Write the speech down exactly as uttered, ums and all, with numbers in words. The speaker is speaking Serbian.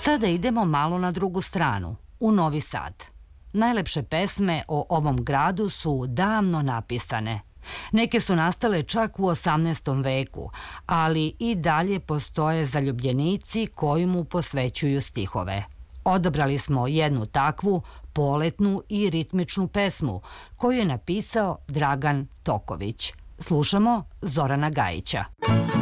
Sada idemo malo na drugu stranu, u Novi Sad. Najlepše pesme o ovom gradu su davno napisane. Neke su nastale čak u osamnaestom veku, ali i dalje postoje zaljubljenici koji mu posvećuju stihove. Odabrali smo jednu takvu, poletnu i ritmičnu pesmu, koju je napisao Dragan Toković. Slušamo Zorana Gajića.